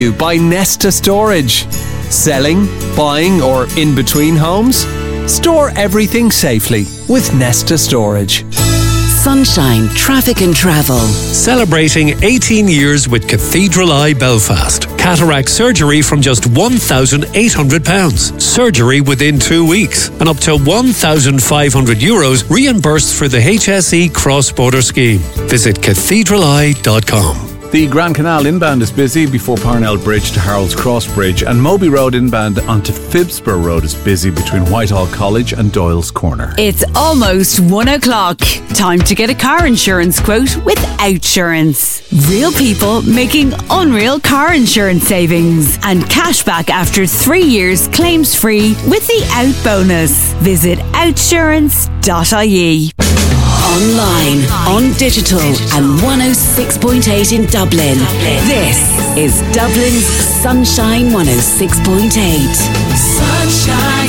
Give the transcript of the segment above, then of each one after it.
By Nesta Storage. Selling, buying or in between homes? Store everything safely with Nesta Storage. Sunshine Traffic and Travel. Celebrating 18 years with Cathedral Eye Belfast. Cataract surgery from just £1,800. Surgery within 2 weeks. And up to €1,500 reimbursed for the HSE cross-border scheme. Visit cathedraleye.com. The Grand Canal inbound is busy before Parnell Bridge to Harold's Cross Bridge, and Moby Road inbound onto Phibsborough Road is busy between Whitehall College and Doyle's Corner. It's almost 1 o'clock. Time to get a car insurance quote with Outsurance. Real people making unreal car insurance savings and cashback after 3 years claims free with the Out bonus. Visit outsurance.ie. Online, on digital, and 106.8 in Dublin. This is Dublin's Sunshine 106.8. Sunshine,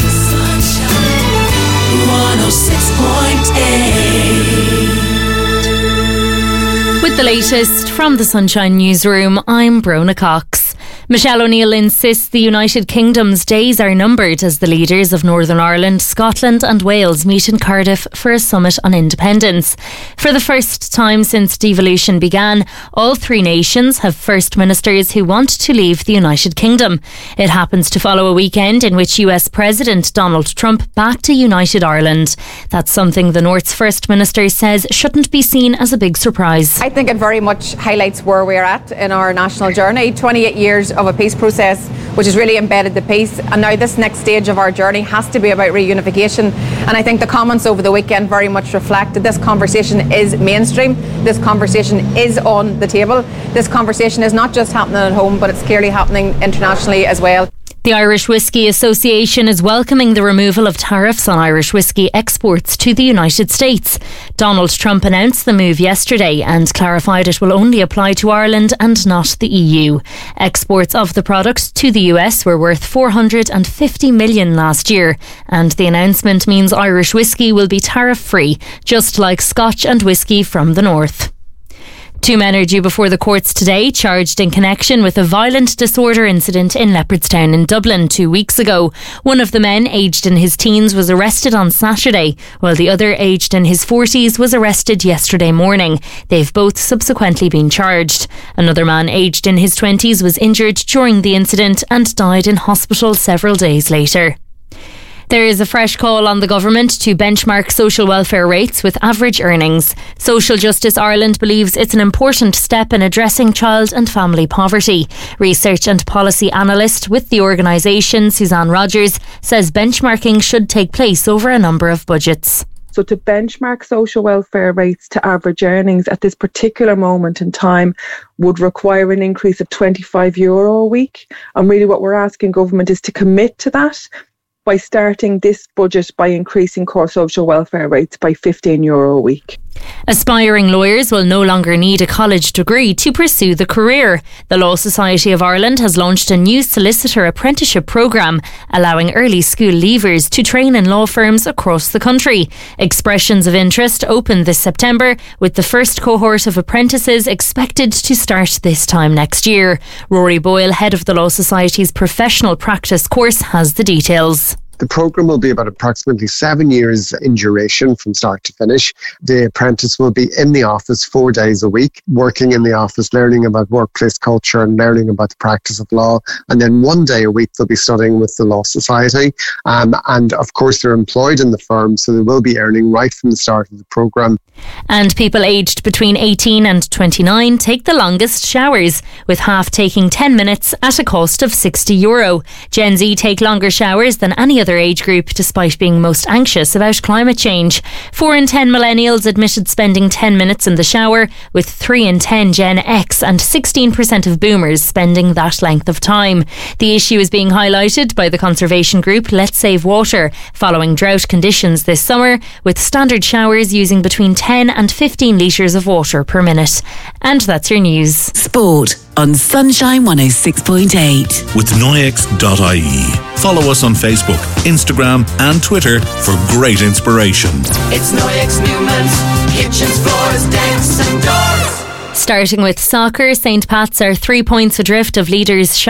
106.8. With the latest from the Sunshine Newsroom, I'm Brona Cox. Michelle O'Neill insists the United Kingdom's days are numbered as the leaders of Northern Ireland, Scotland and Wales meet in Cardiff for a summit on independence. For the first time since devolution began, all three nations have First Ministers who want to leave the United Kingdom. It happens to follow a weekend in which US President Donald Trump backed a united Ireland. That's something the North's First Minister says shouldn't be seen as a big surprise. I think it very much highlights where we're at in our national journey. 28 years of a peace process which has really embedded the peace, and now this next stage of our journey has to be about reunification, and I think the comments over the weekend very much reflect that this conversation is mainstream, this conversation is on the table, this conversation is not just happening at home but it's clearly happening internationally as well. The Irish Whisky Association is welcoming the removal of tariffs on Irish whisky exports to the United States. Donald Trump announced the move yesterday and clarified it will only apply to Ireland and not the EU. Exports of the product to the US were worth $450 million last year, and the announcement means Irish whisky will be tariff-free, just like Scotch and whisky from the north. Two men are due before the courts today, charged in connection with a violent disorder incident in Leopardstown in Dublin 2 weeks ago. One of the men, aged in his teens, was arrested on Saturday, while the other, aged in his 40s, was arrested yesterday morning. They've both subsequently been charged. Another man, aged in his 20s, was injured during the incident and died in hospital several days later. There is a fresh call on the government to benchmark social welfare rates with average earnings. Social Justice Ireland believes it's an important step in addressing child and family poverty. Research and policy analyst with the organisation, Suzanne Rogers, says benchmarking should take place over a number of budgets. So to benchmark social welfare rates to average earnings at this particular moment in time would require an increase of €25 a week. And really what we're asking government is to commit to that by starting this budget by increasing core social welfare rates by €15 a week. Aspiring lawyers will no longer need a college degree to pursue the career. The Law Society of Ireland has launched a new solicitor apprenticeship programme, allowing early school leavers to train in law firms across the country. Expressions of interest open this September, with the first cohort of apprentices expected to start this time next year. Rory Boyle, head of the Law Society's professional practice course, has the details. The programme will be about approximately 7 years in duration from start to finish. The apprentice will be in the office 4 days a week, working in the office, learning about workplace culture and learning about the practice of law. And then 1 day a week they'll be studying with the Law Society. And of course they're employed in the firm, so they will be earning right from the start of the programme. And people aged between 18 and 29 take the longest showers, with half taking 10 minutes at a cost of €60. Gen Z take longer showers than any other age group, despite being most anxious about climate change. 4 in 10 millennials admitted spending 10 minutes in the shower, with 3 in 10 Gen X and 16% of boomers spending that length of time. The issue is being highlighted by the conservation group Let's Save Water, following drought conditions this summer, with standard showers using between 10 and 15 litres of water per minute. And that's your news. Sport on Sunshine 106.8. With Noyex.ie. Follow us on Facebook, Instagram and Twitter for great inspiration. It's Noyex Newman's Kitchens, Floors, Decks and Doors. Starting with soccer, St. Pat's are 3 points adrift of leaders